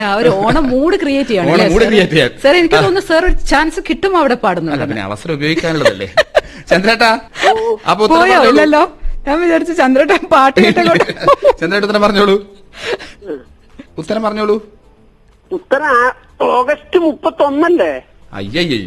ആ ഒരു Onam mood create ചെയ്യണം സാർ. എനിക്ക് തോന്നുന്നു സാർ ഒരു ചാൻസ് കിട്ടും അവിടെ പാടുന്നുണ്ട്. പിന്നെ അവസരം ഉപയോഗിക്കാനുള്ളതല്ലേ. ചന്ദ്രേട്ടാ അപ്പൊ പോയോ? ഇല്ലല്ലോ, ഞാൻ വിചാരിച്ചു ചന്ദ്രേട്ടൻ പാട്ട് കേട്ടോട്ടെ. ചന്ദ്രേട്ട ഉത്തരം പറഞ്ഞോളൂ. ഉത്തരം പറഞ്ഞോളൂ. ഉത്തരം ഓഗസ്റ്റ് 31 അയ്യയ്യോ,